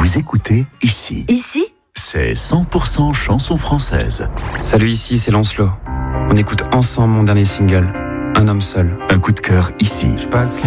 Vous écoutez Ici. Ici ? C'est 100% chanson française. Salut, ici c'est Lancelot. On écoute ensemble mon dernier single, Un homme seul. Un coup de cœur ici. Je passe